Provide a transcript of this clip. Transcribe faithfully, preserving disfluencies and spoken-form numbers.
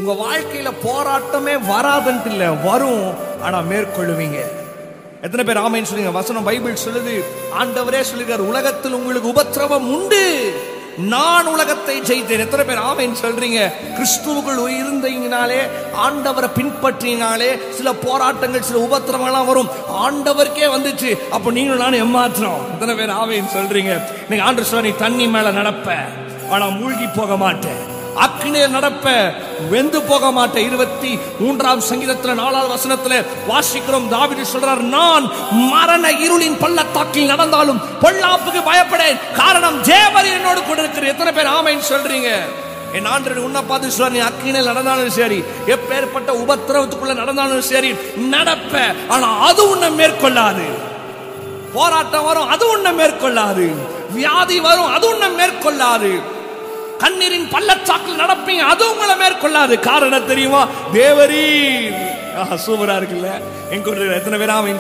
உங்க வாழ்க்கையில போராட்டமே வராதுன்ட்டு இல்ல, வரும், ஆனா மேற்கொள்ளுவீங்க. எத்தனை பேர் ஆமென் சொல்லுங்க? வசனம் பைபிள் சொல்லுது, ஆண்டவரே சொல்லுகிறார், உலகத்தில் உங்களுக்கு உபத்திரவம் உண்டு, நான் உலகத்தை ஜெயித்தேன். எத்தனை பேர் ஆமென் சொல்றீங்க? கிறிஸ்துவுக்குள் இருந்தீங்கனாலே, ஆண்டவரை பின்பற்றினாலே சில போராட்டங்கள், சில உபத்திரவங்கள்லாம் வரும். ஆண்டவருக்கே வந்துச்சு, அப்ப நீங்களும் நானும் ஏமாற்றோம். எத்தனை பேர் ஆமென் சொல்றீங்க? நீங்க ஆண்டவர் சொல்ல, நீ தண்ணி மேல நடப்ப, ஆனா மூழ்கி போக மாட்டேன், அக்கினியில நடப்ப, வெந்து போக மாட்டேன். இருபத்தி மூன்றாம் சங்கீதத்துல நாலாவது வசனத்துல வாசிக்கிறோம், தாவீது சொல்றார், நான் மரண இருளின் பள்ளத்தாக்கில் நடந்தாலும் பொல்லாப்புக்கு பயப்படேன், காரணம் தேவன் என்னோடு கூட இருக்கிறார். எத்தனை பேர் ஆமென் சொல்றீங்க? என் ஆண்டவர் உன்னை பார்த்து சொல்றார், நீ அக்கினியில் நடந்தாலும் சரி, எப்பேற்பட்ட உபத்திரவத்துக்குள்ள நடந்தாலும் சரி நடப்ப, ஆனா அது உன்னை மேற்கொள்ளாது. போராட்டம் வரும், அது உன்னை மேற்கொள்ளாது. வியாதி வரும், அது உன்னை மேற்கொள்ளாது. கண்ணீரின் பள்ளத்தாக்கில் நடப்பீங்க, அது உங்களை மேற்கொள்ளாது. காரணம் தெரியுமா? தேவரீர். சூப்பரா இருக்குல்ல? எங்க எத்தனை பேர் ஆமென்